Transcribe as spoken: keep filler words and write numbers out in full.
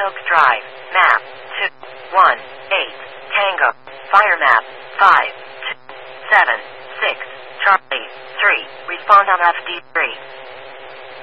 Oaks Drive. Map two one eight. Tango. Fire map five two seven six. Charlie three. Respond on F D three.